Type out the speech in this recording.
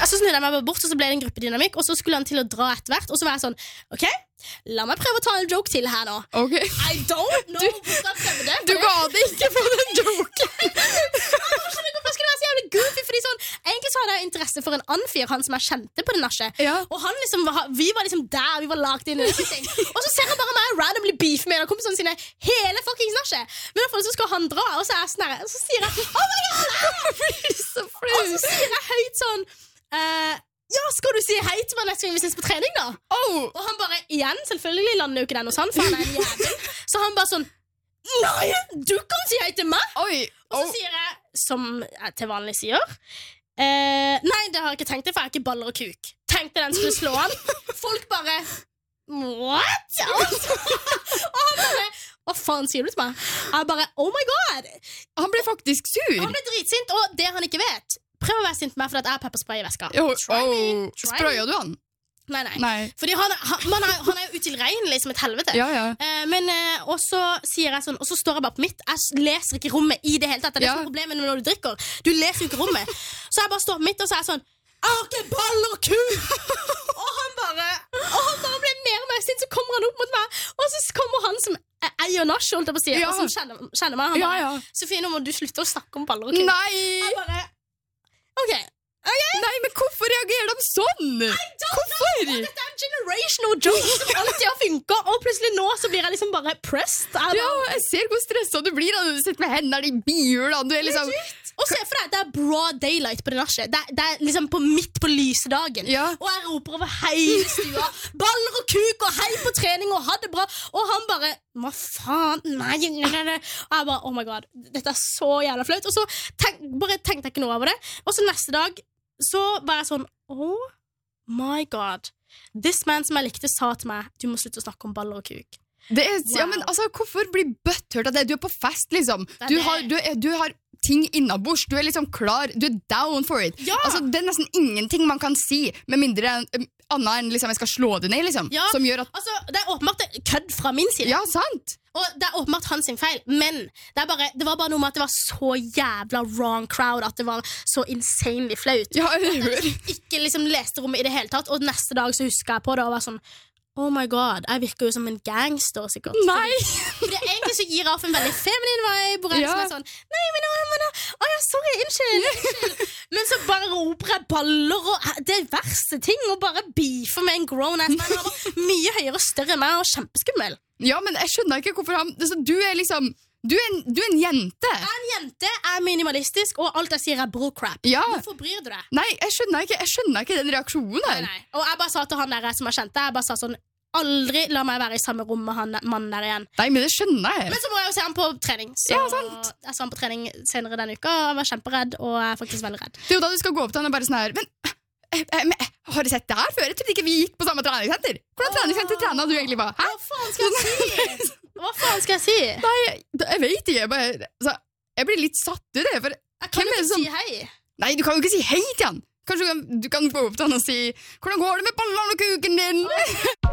så snudde jeg meg bare bort, og så ble det en gruppedynamikk, og så skulle han til å dra etter hvert, og så var jeg sånn, ok, la meg prøve å ta en joke til her nå. Okay. I don't know hvordan jeg prøvde det. Du ga det ikke på den joken. Hvorfor skulle det være så jævlig goofy? Fordi sånn, egentlig så hadde jeg interesse for en annen fyr, han som jeg kjente på det nachet. Ja. Og han liksom, vi var liksom der, vi var lagt inn i det. Og så ser han bare meg randomly beef med en av kompisene sine hele fuckings nachet. Men i hvert fall så skal han dra, og så er jeg sånn her, og så sier jeg, oh my god! Og så sier jeg høyt sånn, ja, skal du si hei til meg neste gang vi ses på trening da? Og han bare, igjen, selvfølgelig lander jo ikke den hos han, for han er en jævel. Så han bare sånn, nei, du kan si hei til meg. Og så sier jeg, som jeg til vanlig sier, nei, det har jeg ikke tenkt det, for jeg har ikke baller og kuk. Tenkte den skulle slå han. Folk bare, what? Og han bare, hva faen sier du til meg? Jeg bare, oh my god. Han ble faktisk sur. Han ble dritsint, og det han ikke vet, prøv å være sint på meg, for jeg har pepperspray i veska. Sprøyer du han? Nei. Fordi han er jo utilregnelig som et helvete. Men og så sier jeg sånn, og så står jeg bare på mitt. Jeg leser ikke rommet i det hele tatt. Det er det som er problemet når du drikker. Du leser jo ikke rommet. Så jeg bare står på mitt, og så er jeg sånn, jeg har ikke baller og kuk! Og han bare ble mer og mer sint, så kommer han opp mot meg, og så kommer han som eier nach, holdt jeg på å si, og som kjenner meg. Han bare, Sofie, nå må du slutte å snakke om baller og kuk. Jeg bare, ok. Nei, men hvorfor reagerer de sånn? Hvorfor? Dette er en generational joke som alltid har funket, og plutselig nå så blir jeg liksom bare pressed. Jeg ser hvor stresset du blir da du sitter med hendene i bier da. Du er liksom... Og se for deg, det er broad daylight på det nachet. Det er liksom midt på lysedagen. Og jeg roper over hele stua, baller og kuk, og hei på trening, og ha det bra. Og han bare, hva faen? Nei. Og jeg bare, oh my god, dette er så jævla flaut. Og så tenkte jeg ikke noe over det. Og så neste dag, så var jeg sånn, oh my god, this man som jeg likte sa til meg, du må slutte å snakke om baller og kuk. Ja, men altså, hvorfor blir butthurt av det? Du er på fest, liksom. Du har ting innabords, du er liksom klar, du er down for it. Altså, det er nesten ingenting man kan si, med mindre annet enn liksom, jeg skal slå det ned, liksom. Som gjør at... Altså, det er åpenbart kødd fra min side. Ja, sant. Og det er åpenbart hans sin feil, men det var bare noe med at det var så jævla wrong crowd, at det var så insanely flaut. Ja, jeg hører. Ikke liksom leste rommet i det hele tatt, og neste dag så husker jeg på det, og var sånn, oh my god, jeg virker jo som en gangster sikkert. Nei! Fordi egentlig så gir jeg off en veldig feminin vibe, hvor jeg er sånn, nei, men sorry, unnskyld. Men så bare roper jeg baller, og det er verste ting, og bare beefer med en grown-ass man. Han var mye høyere og større enn meg, og kjempeskummel. Ja, men jeg skjønner ikke hvorfor han... Du er liksom... Du er en jente. Jeg er en jente, jeg er minimalistisk, og alt jeg sier er bullcrap. Hvorfor bryr du deg? Nei, jeg skjønner ikke den reaksjonen her. Nei. Og jeg bare sa til han der som jeg kjente, jeg bare sa sånn, aldri la meg være i samme rom med han mannen der igjen. Nei, men det skjønner jeg. Men så må jeg jo se han på trening. Så sant. jeg så han på trening senere denne uka, og jeg var kjemperedd, og jeg er faktisk veldig redd. Det er jo da du skal gå opp til han og bare sånn her, men har du sett det her før? Jeg trodde ikke vi gikk på samme treningssenter. Hvordan treningssenter trener du egentlig på? Hæ? Hva faen skal jeg si? Nei, jeg vet ikke. Jeg blir litt satt i det. For jeg kan jo ikke si hei. Nei, du kan jo ikke si hei til han. Kanskje du kan gå opp til han og si, hvordan går det med ballene og kuken din?